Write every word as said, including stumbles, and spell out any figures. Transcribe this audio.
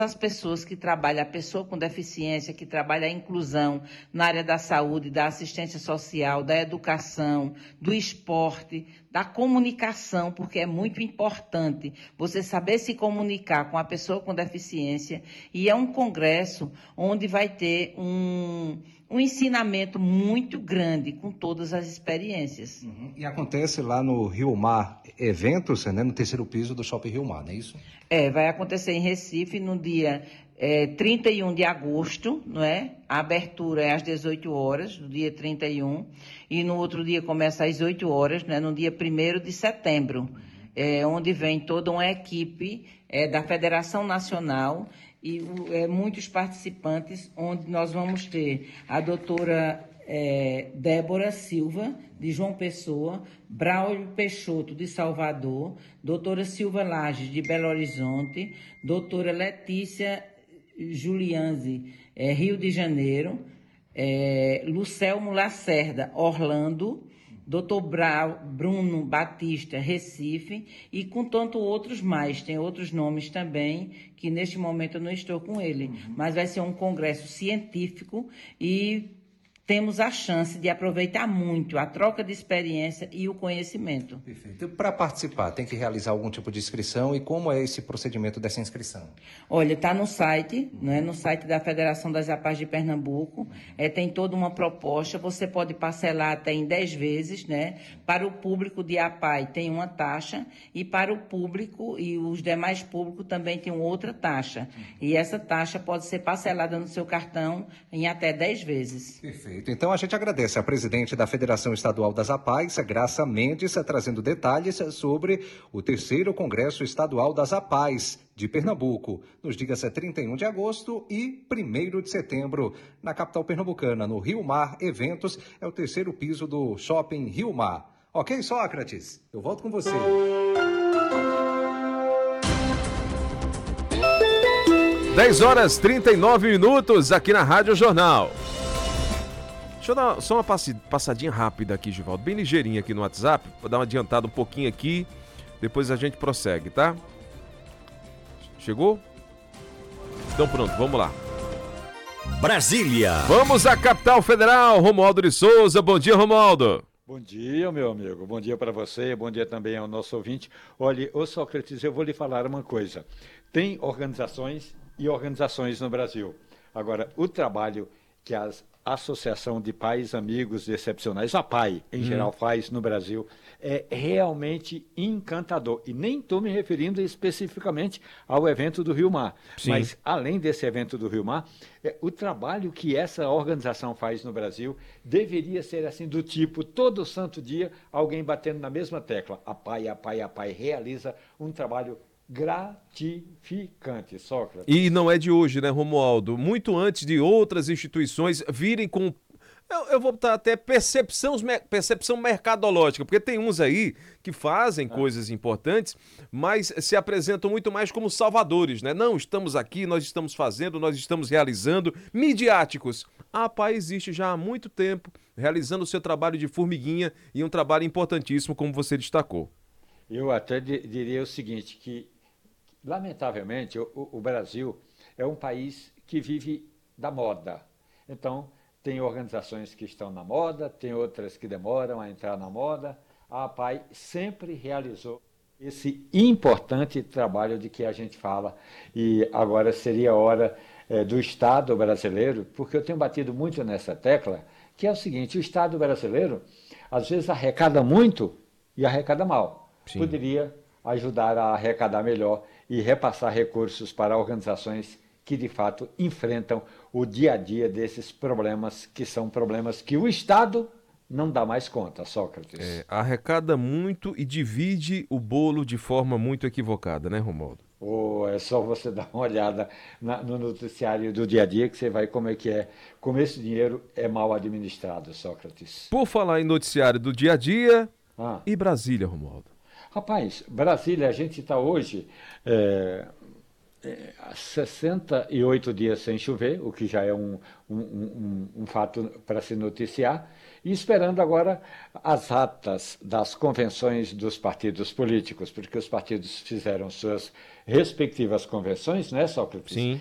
as pessoas que trabalham, a pessoa com deficiência, que trabalha a inclusão na área da saúde, da assistência social, da educação, do esporte, da comunicação, porque é muito importante você saber se comunicar com a pessoa com deficiência, e é um congresso onde vai ter um, um ensinamento muito grande com todas as experiências. Uhum. E acontece lá no Rio Mar Eventos, né, no terceiro piso do Shopping Rio Mar, não é isso? É, vai acontecer em Recife no dia é, trinta e um de agosto, não é? A abertura é às dezoito horas, no dia trinta e um, e no outro dia começa às oito horas, né, no dia primeiro de setembro, é, onde vem toda uma equipe é, da Federação Nacional e é, muitos participantes, onde nós vamos ter a doutora é, Débora Silva, de João Pessoa, Braulio Peixoto, de Salvador, doutora Silva Lages, de Belo Horizonte, doutora Letícia Julianzi, é, Rio de Janeiro, é, Lucelmo Lacerda, Orlando, doutor Bra- Bruno Batista, Recife, e com tanto outros mais. Tem outros nomes também, que neste momento eu não estou com ele, uhum. Mas vai ser um congresso científico e temos a chance de aproveitar muito a troca de experiência e o conhecimento. Perfeito. Para participar, tem que realizar algum tipo de inscrição, e como é esse procedimento dessa inscrição? Olha, está no site, né, no site da Federação das APAES de Pernambuco, é, tem toda uma proposta, você pode parcelar até em dez vezes, né? Para o público de APAE tem uma taxa, e para o público e os demais públicos também tem outra taxa. E essa taxa pode ser parcelada no seu cartão em até dez vezes. Perfeito. Então a gente agradece a presidente da Federação Estadual das APAES, Graça Mendes, trazendo detalhes sobre o terceiro Congresso Estadual das APAES de Pernambuco, nos dias trinta e um de agosto e primeiro de setembro, na capital pernambucana, no Rio Mar Eventos, é o terceiro piso do Shopping Rio Mar. Ok, Sócrates? Eu volto com você. dez horas e trinta e nove minutos aqui na Rádio Jornal. Deixa eu dar só uma passadinha rápida aqui, Givaldo, bem ligeirinha aqui no WhatsApp, vou dar uma adiantada um pouquinho aqui, depois a gente prossegue, tá? Chegou? Então pronto, vamos lá. Brasília. Vamos à capital federal, Romualdo de Souza. Bom dia, Romualdo. Bom dia, meu amigo. Bom dia para você, bom dia também ao nosso ouvinte. Olha, ô Sócrates, eu vou lhe falar uma coisa. Tem organizações e organizações no Brasil. Agora, o trabalho que as Associação de Pais Amigos Excepcionais, a APAE, em hum. geral, faz no Brasil, é realmente encantador. E nem estou me referindo especificamente ao evento do Rio Mar. Sim. Mas, além desse evento do Rio Mar, é, o trabalho que essa organização faz no Brasil deveria ser assim, do tipo, todo santo dia, alguém batendo na mesma tecla. A APAE, a APAE, a APAE realiza um trabalho gratificante, Sócrates. E não é de hoje, né, Romualdo? Muito antes de outras instituições virem com, eu, eu vou botar até percepção, percepção mercadológica, porque tem uns aí que fazem ah. coisas importantes, mas se apresentam muito mais como salvadores, né? Não, estamos aqui, nós estamos fazendo, nós estamos realizando, midiáticos. A APAE existe já há muito tempo, realizando o seu trabalho de formiguinha, e um trabalho importantíssimo, como você destacou. Eu até diria o seguinte, que lamentavelmente, o, o Brasil é um país que vive da moda. Então, tem organizações que estão na moda, tem outras que demoram a entrar na moda. A APAE sempre realizou esse importante trabalho de que a gente fala. E agora seria a hora é, do Estado brasileiro, porque eu tenho batido muito nessa tecla, que é o seguinte, o Estado brasileiro, às vezes, arrecada muito e arrecada mal. Sim. Poderia ajudar a arrecadar melhor e repassar recursos para organizações que, de fato, enfrentam o dia a dia desses problemas, que são problemas que o Estado não dá mais conta, Sócrates. É, arrecada muito e divide o bolo de forma muito equivocada, né, Romualdo? Oh, é só você dar uma olhada na, no noticiário do dia a dia que você vai como é que é, como esse dinheiro é mal administrado, Sócrates. Por falar em noticiário do dia a dia, ah. e Brasília, Romualdo? Rapaz, Brasília, a gente está hoje é, sessenta e oito dias sem chover, o que já é um, um, um, um fato para se noticiar, e esperando agora as atas das convenções dos partidos políticos, porque os partidos fizeram suas respectivas convenções, né, Sócrates? Sim.